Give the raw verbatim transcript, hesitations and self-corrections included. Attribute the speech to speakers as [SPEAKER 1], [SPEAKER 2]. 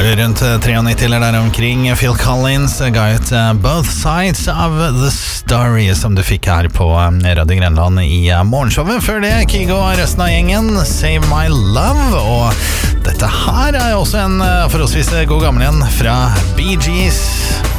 [SPEAKER 1] Var det rundt nittiotre eller der omkring. Phil Collins ga ut Both Sides of the Story, som du fikk her på Radio Grenland i morgenshowet. Før det, Kygo og resten av gjengen, Save My Love. Og dette her er jo også en forholdsvis god gammel en fra Bee Gees.